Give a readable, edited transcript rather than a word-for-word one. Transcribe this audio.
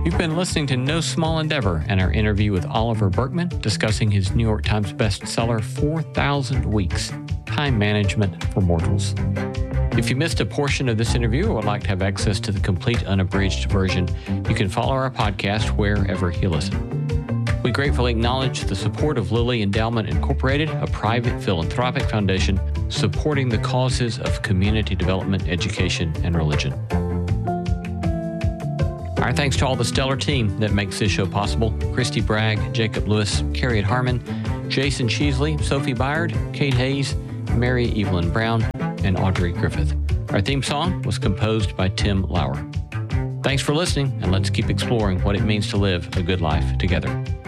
You've been listening to No Small Endeavor and our interview with Oliver Burkeman discussing his New York Times bestseller, 4,000 Weeks, Time Management for Mortals. If you missed a portion of this interview or would like to have access to the complete unabridged version, you can follow our podcast wherever you listen. We gratefully acknowledge the support of Lilly Endowment Incorporated, a private philanthropic foundation supporting the causes of community development, education, and religion. Our thanks to all the stellar team that makes this show possible: Christy Bragg, Jacob Lewis, Carriet Harmon, Jason Cheesley, Sophie Byard, Kate Hayes, Mary Evelyn Brown, and Audrey Griffith. Our theme song was composed by Tim Lauer. Thanks for listening, and let's keep exploring what it means to live a good life together.